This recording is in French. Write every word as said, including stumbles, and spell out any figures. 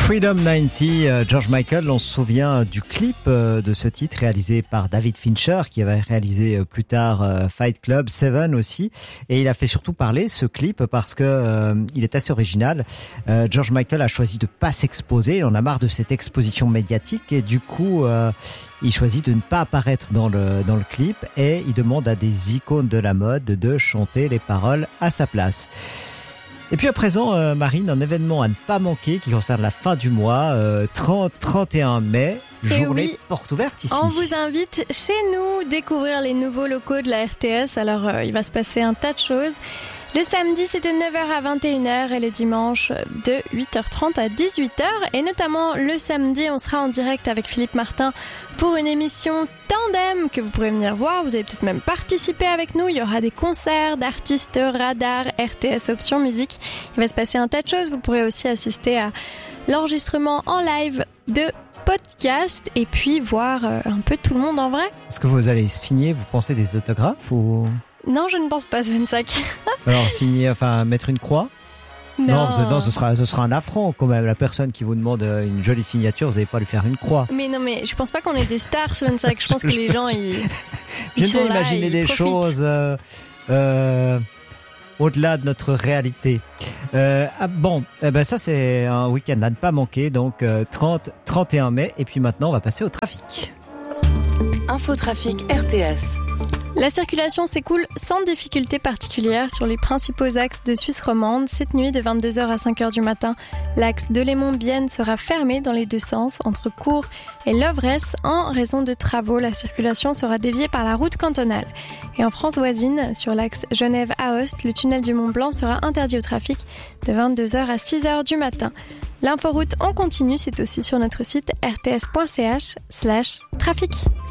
Freedom quatre-vingt-dix, euh, George Michael, on se souvient du clip euh, de ce titre réalisé par David Fincher qui avait réalisé euh, plus tard euh, Fight Club, Seven aussi, et il a fait surtout parler ce clip parce que euh, il est assez original. Euh, George Michael a choisi de pas s'exposer, il en a marre de cette exposition médiatique et du coup euh, il choisit de ne pas apparaître dans le dans le clip et il demande à des icônes de la mode de chanter les paroles à sa place. Et puis à présent, euh, Marine, un événement à ne pas manquer qui concerne la fin du mois, euh, trente trente et un mai, journée oui, porte ouverte ici. On vous invite chez nous découvrir les nouveaux locaux de la R T S. Alors euh, il va se passer un tas de choses. Le samedi, c'est de neuf heures à vingt et une heures et le dimanche de huit heures trente à dix-huit heures. Et notamment le samedi, on sera en direct avec Philippe Martin pour une émission Tandem que vous pourrez venir voir. Vous allez peut-être même participer avec nous. Il y aura des concerts d'artistes radar, R T S Option Musique. Il va se passer un tas de choses. Vous pourrez aussi assister à l'enregistrement en live de podcast et puis voir un peu tout le monde en vrai. Est-ce que vous allez signer, vous pensez, des autographes ou... Non, je ne pense pas, Svensak. Alors, signer, enfin, mettre une croix? Non, non, ce, non ce, sera, ce sera un affront quand même. La personne qui vous demande une jolie signature, vous n'allez pas lui faire une croix. Mais non, mais je pense pas qu'on est des stars, Svensak. Je pense que les gens, ils, ils sont là, imaginer ils des profitent. choses euh, euh, au-delà de notre réalité. Euh, ah, bon, eh ben ça c'est un week-end à ne pas manquer. Donc euh, trente trente et un mai. Et puis maintenant, on va passer au trafic. Infotrafic R T S. La circulation s'écoule sans difficulté particulière sur les principaux axes de Suisse romande. Cette nuit, de vingt-deux heures à cinq heures du matin, l'axe Delémont-Bienne sera fermé dans les deux sens entre Cours et Lovresse en raison de travaux. La circulation sera déviée par la route cantonale. Et en France voisine, sur l'axe Genève-Aoste, le tunnel du Mont-Blanc sera interdit au trafic de vingt-deux heures à six heures du matin. L'inforoute en continu, c'est aussi sur notre site r t s point c h slash trafic.